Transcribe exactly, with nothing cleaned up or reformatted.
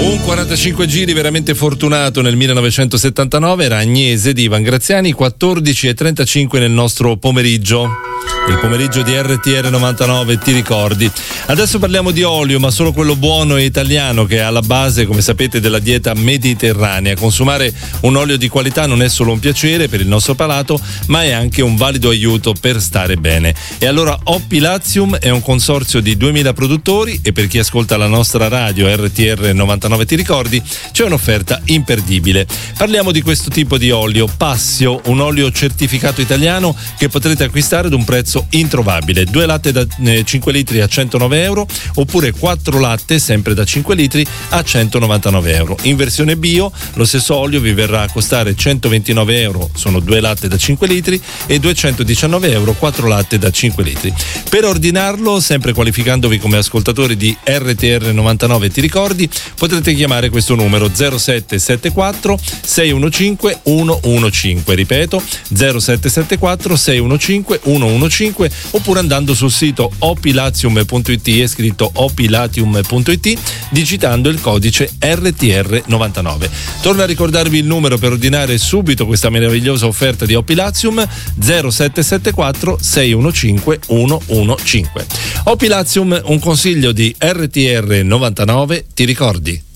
Un quarantacinque giri veramente fortunato nel millenovecentosettantanove era Agnese di Ivan Graziani, quattordici e trentacinque nel nostro pomeriggio. Il pomeriggio di R T R novantanove, ti ricordi? Adesso parliamo di olio, ma solo quello buono e italiano, che è alla base, come sapete, della dieta mediterranea. Consumare un olio di qualità non è solo un piacere per il nostro palato, ma è anche un valido aiuto per stare bene. E allora Oppilazium è un consorzio di duemila produttori, e per chi ascolta la nostra radio R T R novantanove, ti ricordi, c'è un'offerta imperdibile. Parliamo di questo tipo di olio, Passio, un olio certificato italiano che potrete acquistare ad un prezzo introvabile. Due latte da eh, cinque litri a centonove euro, oppure quattro latte sempre da cinque litri a centonovantanove euro. In versione bio lo stesso olio vi verrà a costare centoventinove euro, sono due latte da cinque litri, e duecentodiciannove euro quattro latte da cinque litri. Per ordinarlo, sempre qualificandovi come ascoltatori di R T R novantanove, ti ricordi, potrete chiamare questo numero zero sette sette quattro sei uno cinque uno uno cinque, ripeto zero sette sette quattro sei uno cinque uno uno cinque, oppure andando sul sito opilatium punto it, è scritto opilatium punto it, digitando il codice R T R novantanove. Torno a ricordarvi il numero per ordinare subito questa meravigliosa offerta di Opilatium: zero sette sette quattro sei uno cinque uno uno cinque. Opilatium, un consiglio di R T R novantanove, ti ricordi?